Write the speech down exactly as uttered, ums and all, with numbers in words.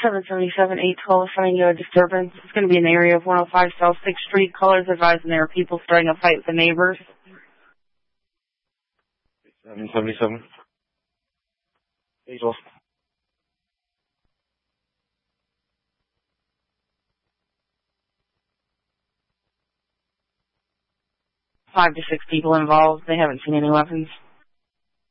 seven seventy-seven, eight twelve, finding you a disturbance. It's going to be in the area of one oh five South sixth Street. Callers advising there are people starting a fight with the neighbors. seven seventy-seven, eight twelve. Five to six people involved. They haven't seen any weapons.